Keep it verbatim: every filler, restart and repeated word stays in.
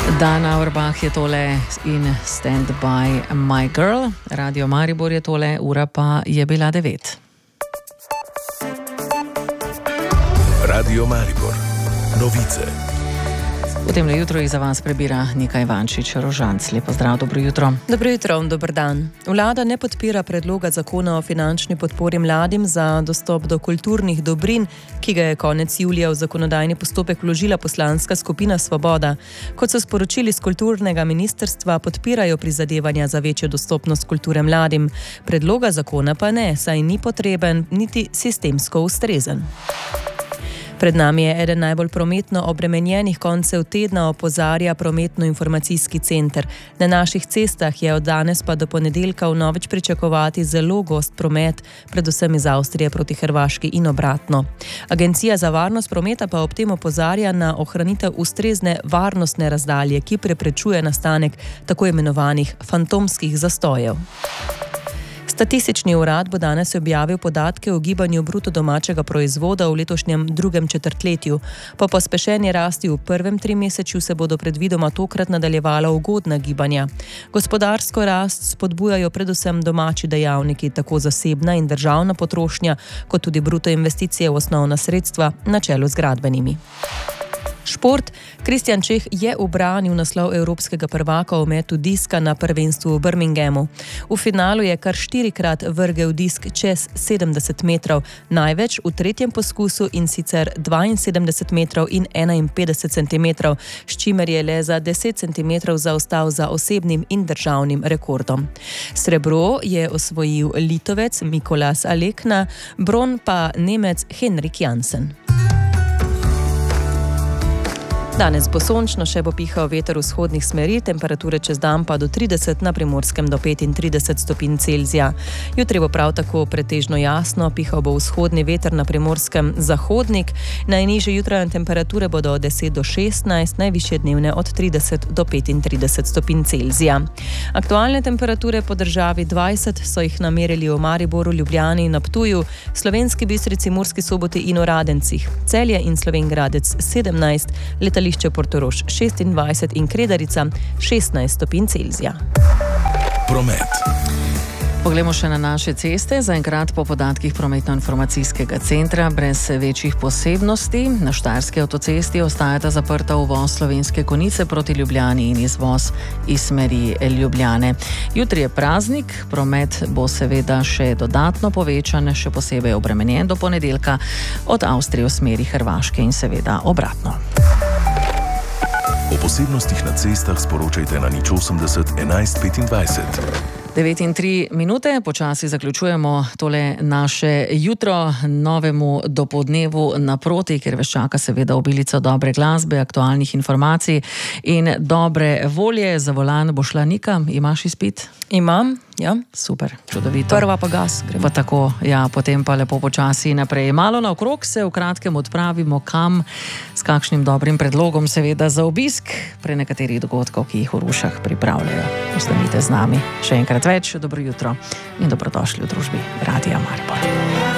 Dana Auerbach je tole in Stand by my girl. Radio Maribor je tole, ura pa je bila devet. Radio Maribor. Novice. V temle jutro jih za vas prebira Nika Ivančič-Rožanc. Lepo zdrav, dobro jutro. Dobro jutro, dober dan. Vlada ne podpira predloga zakona o finančni podpori mladim za dostop do kulturnih dobrin, ki ga je konec julija v zakonodajni postopek vložila poslanska skupina Svoboda. Kot so sporočili z kulturnega ministrstva, podpirajo prizadevanja za večjo dostopnost kulture mladim. Predloga zakona pa ne, saj ni potreben niti sistemsko ustrezen. Pred nami je eden najbolj prometno obremenjenih koncev tedna, opozarja prometno-informacijski center. Na naših cestah je od danes pa do ponedeljka vnovič pričakovati zelo gost promet, predvsem iz Avstrije proti Hrvaški in obratno. Agencija za varnost prometa pa ob tem opozarja na ohranitev ustrezne varnostne razdalje, ki preprečuje nastanek tako imenovanih fantomskih zastojev. Statistični urad bo danes objavil podatke o gibanju bruto domačega proizvoda v letošnjem drugem četrtletju. Po pospešeni rasti v prvem trimesečju se bodo predvidoma tokrat nadaljevala ugodna gibanja. Gospodarsko rast spodbujajo predvsem domači dejavniki, tako zasebna in državna potrošnja, kot tudi bruto investicije v osnovna sredstva, na čelu z gradbenimi. Šport. Kristjan Čeh je ubranil naslov evropskega prvaka v metu diska na prvenstvu v Birminghamu. V finalu je kar štirikrat vrgel disk čez sedemdeset metrov, največ v tretjem poskusu, in sicer dvainsedemdeset metrov in enainpetdeset centimetrov, s čimer je le za deset centimetrov zaostal za osebnim in državnim rekordom. Srebro je osvojil Litovec Mikolas Alekna, bron pa Nemec Henrik Jansen. Danes bo sončno, še bo pihal veter vzhodnih smeri, temperature čez dan pa do trideset, na Primorskem do petintrideset stopinj Celzija. Jutri bo prav tako pretežno jasno, pihal bo vzhodni veter, na Primorskem zahodnik, najnižje jutranje temperature bodo od deset do šestnajst, najvišje dnevne od trideset do petintrideset stopinj Celzija. Aktualne temperature po državi dvajset so jih namerili v Mariboru, Ljubljani in na Ptuju, Slovenski Bistrici, Murski Soboti in v Radencih, Celje in Slovenj Gradec sedemnajst, letališče Portorož šestindvajset in Kredarica šestnajst stopinj Celzija. Promet. Poglejmo še na naše ceste. Zaenkrat po podatkih prometno-informacijskega centra brez večjih posebnosti. Na Štajerski avtocesti ostajata zaprta uvoz Slovenske Konjice proti Ljubljani in izvoz iz smeri Ljubljane. Jutri je praznik, promet bo seveda še dodatno povečan, še posebej obremenjen do ponedeljka od Avstrije v smeri Hrvaške in seveda obratno. O posebnostih na cestah sporočajte na nič osemdeset enajst petindvajset. devet in tri minute, počasi zaključujemo tole naše jutro, novemu dopoldnevu naproti, ker vas čaka seveda obilica dobre glasbe, aktualnih informacij in dobre volje. Za volan bo šla Nika, imaš izpit? Imam, ja. Super, čudovito. Prva pa gas, gremo. Pa tako, ja, potem pa lepo počasi naprej. Malo naokrog se v kratkem odpravimo, kam, s kakšnim dobrim predlogom seveda za obisk pre nekaterih dogodkov, ki jih v Rušah pripravljajo. Ostanite z nami. Še enkrat več, dobro jutro in dobrodošli v družbi Radia Maribor.